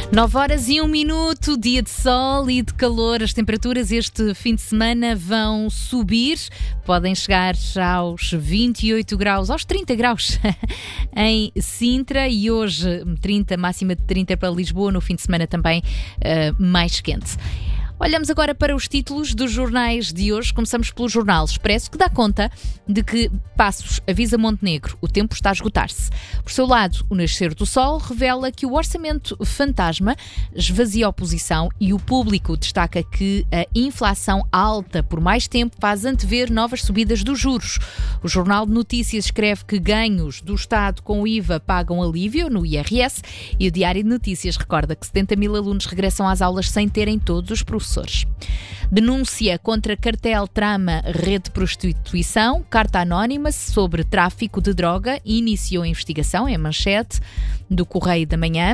9h01, dia de sol e de calor. As temperaturas este fim de semana vão subir. Podem chegar aos 28 graus, aos 30 graus em Sintra e hoje 30, máxima de 30 para Lisboa. No fim de semana também mais quente. Olhamos agora para os títulos dos jornais de hoje. Começamos pelo Jornal Expresso, que dá conta de que Passos avisa Montenegro, o tempo está a esgotar-se. Por seu lado, o Nascer do Sol revela que o orçamento fantasma esvazia a oposição e o Público destaca que a inflação alta por mais tempo faz antever novas subidas dos juros. O Jornal de Notícias escreve que ganhos do Estado com o IVA pagam alívio no IRS e o Diário de Notícias recorda que 70 mil alunos regressam às aulas sem terem todos os professores. Denúncia contra cartel trama rede de prostituição. Carta anónima sobre tráfico de droga iniciou a investigação, é a manchete do Correio da Manhã.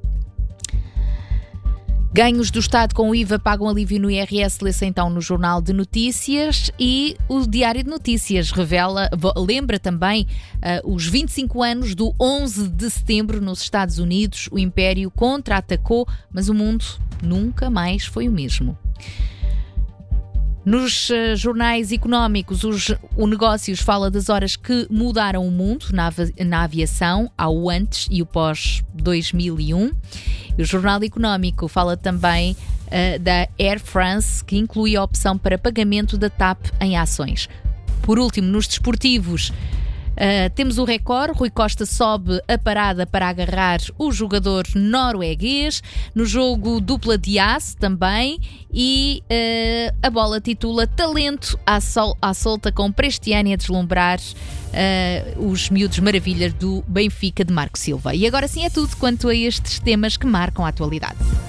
Ganhos do Estado com o IVA pagam alívio no IRS, lê-se então no Jornal de Notícias, e o Diário de Notícias lembra também os 25 anos do 11 de setembro nos Estados Unidos. O Império contra-atacou, mas o mundo nunca mais foi o mesmo. Nos jornais económicos, o Negócios fala das horas que mudaram o mundo na aviação, ao antes e o pós-2001. E o Jornal Económico fala também da Air France, que inclui a opção para pagamento da TAP em ações. Por último, nos desportivos, temos o Record. Rui Costa sobe a parada para agarrar o jogador norueguês. No jogo, dupla de aço também. E a bola titula Talento à solta, com Prestiani a deslumbrar os miúdos maravilhas do Benfica de Marco Silva. E agora sim é tudo quanto a estes temas que marcam a atualidade.